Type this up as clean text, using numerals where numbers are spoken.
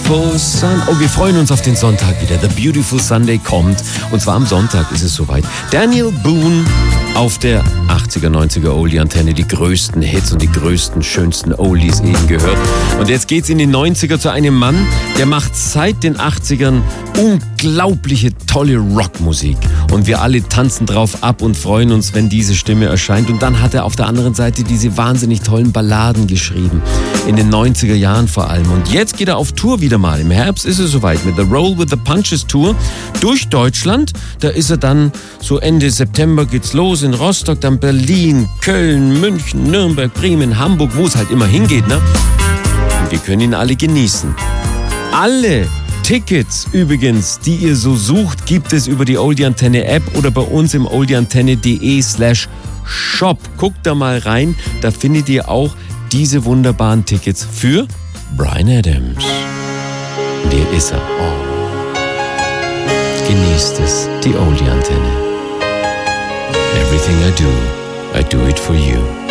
Beautiful Sun. Oh, wir freuen uns auf den Sonntag wieder. The Beautiful Sunday kommt. Und zwar am Sonntag ist es soweit. Daniel Boone auf der 80er, 90er Oldie-Antenne. Die größten Hits und die größten, schönsten Oldies eben gehört. Und jetzt geht's in die 90er zu einem Mann, der macht seit den 80ern unglaubliche, tolle Rockmusik. Und wir alle tanzen drauf ab und freuen uns, wenn diese Stimme erscheint. Und dann hat er auf der anderen Seite diese wahnsinnig tollen Balladen geschrieben. In den 90er Jahren vor allem. Und jetzt geht er auf Tour wieder mal. Im Herbst ist es soweit mit The Roll with the Punches Tour durch Deutschland. Da ist er dann so Ende September geht's los in Rostock, dann Berlin, Köln, München, Nürnberg, Bremen, Hamburg, wo es halt immer hingeht, ne? Und wir können ihn alle genießen. Alle Tickets übrigens, die ihr so sucht, gibt es über die Oldie Antenne App oder bei uns im oldieantenne.de/shop. Guckt da mal rein, da findet ihr auch diese wunderbaren Tickets für Bryan Adams. Und hier ist er. Oh. Genießt es, die Oldie Antenne. Everything I do it for you.